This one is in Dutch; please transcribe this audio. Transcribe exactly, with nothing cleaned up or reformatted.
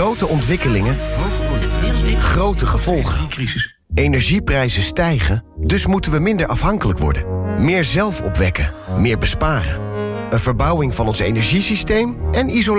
Grote ontwikkelingen, grote gevolgen. Energieprijzen stijgen, dus moeten we minder afhankelijk worden. Meer zelf opwekken, meer besparen. Een verbouwing van ons energiesysteem en isolatie.